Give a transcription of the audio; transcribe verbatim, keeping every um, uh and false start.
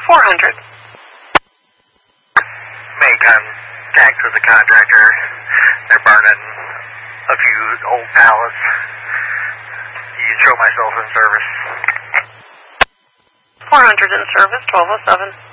four hundred. Make contact with the contractor. They're burning a few old pallets. You can show myself in service. four hundred in service, twelve oh seven.